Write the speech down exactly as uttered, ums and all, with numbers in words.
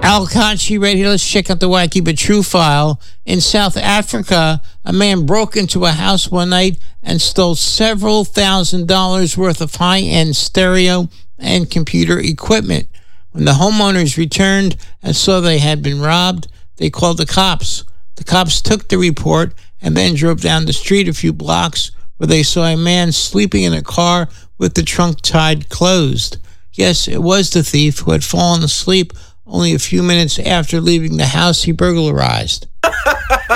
Al Kachi right here. Let's check out the wacky but true file. In South Africa, a man broke into a house one night and stole several thousand dollars worth of high-end stereo and computer equipment. When the homeowners returned and saw they had been robbed, they called the cops. The cops took the report and then drove down the street a few blocks where they saw a man sleeping in a car with the trunk tied closed. Yes, it was the thief who had fallen asleep only a few minutes after leaving the house he burglarized.